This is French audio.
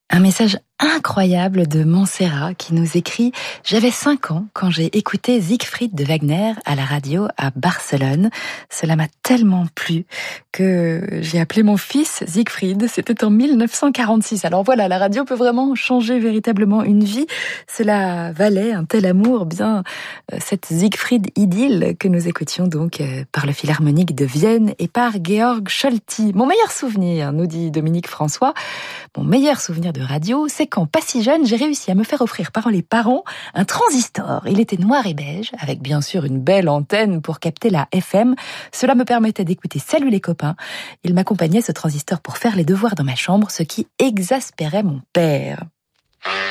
Un message incroyable de Montserrat qui nous écrit « J'avais 5 ans quand j'ai écouté Siegfried de Wagner à la radio à Barcelone. Cela m'a tellement plu que j'ai appelé mon fils Siegfried. C'était en 1946. » Alors voilà, la radio peut vraiment changer véritablement une vie. Cela valait un tel amour, bien cette Siegfried idylle que nous écoutions donc par le Philharmonique de Vienne et par Georg Scholti. Mon meilleur souvenir, nous dit Dominique François, mon meilleur souvenir de radio, c'est quand, pas si jeune, j'ai réussi à me faire offrir par les parents un transistor. Il était noir et beige, avec bien sûr une belle antenne pour capter la FM. Cela me permettait d'écouter Salut les copains. Il m'accompagnait ce transistor pour faire les devoirs dans ma chambre, ce qui exaspérait mon père.